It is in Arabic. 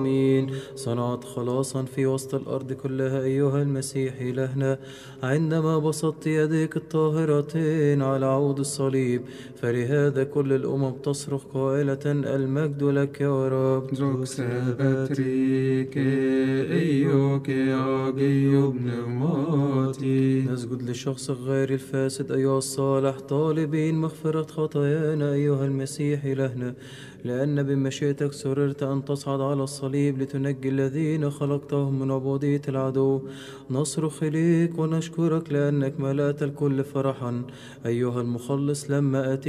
آمين. صنعت خلاصا في وسط الأرض كلها أيها المسيح إلهنا، عندما بسطت يديك الطاهرتين على عود الصليب، فلهذا كل الأمم تصرخ قائلة المجد لك يا رب. نسجد لشخص غير الفاسد أيها الصالح، طالبين مغفرة خطايانا أيها المسيح إلهنا، لأن بمشيئتك سررت أن تصعد على الصليب لتنجي الذين خلقتهم من عبودية العدو. نصرخ إليك ونشكرك لأنك ملأت الكل فرحا أيها المخلص لما أتيت